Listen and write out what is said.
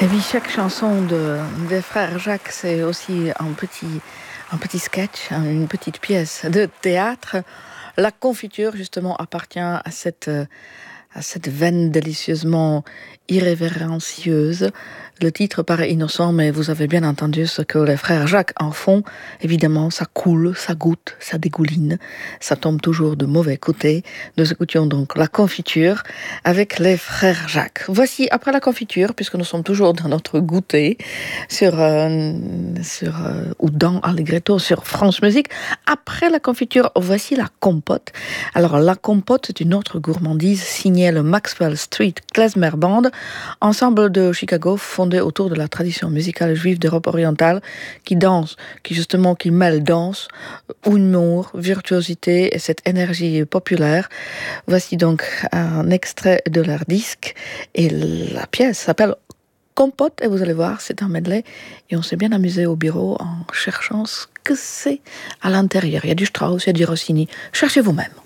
Et puis chaque chanson des frères Jacques, c'est aussi un petit sketch, une petite pièce de théâtre. La confiture, justement, appartient à cette veine délicieusement irrévérencieuse. Le titre paraît innocent, mais vous avez bien entendu ce que les frères Jacques en font. Évidemment, ça coule, ça goûte, ça dégouline. Ça tombe toujours de mauvais côté. Nous écoutions donc la confiture avec les frères Jacques. Voici, après la confiture, puisque nous sommes toujours dans notre goûter, ou dans Allegretto sur France Musique, après la confiture, voici la compote. Alors, la compote, c'est une autre gourmandise signée le Maxwell Street Klezmer Band, ensemble de Chicago fondé autour de la tradition musicale juive d'Europe orientale, qui mêle danse, humour, virtuosité et cette énergie populaire. Voici donc un extrait de leur disque et la pièce s'appelle Compote et vous allez voir, c'est un medley et on s'est bien amusé au bureau en cherchant ce que c'est à l'intérieur. Il y a du Strauss, il y a du Rossini. Cherchez vous-même.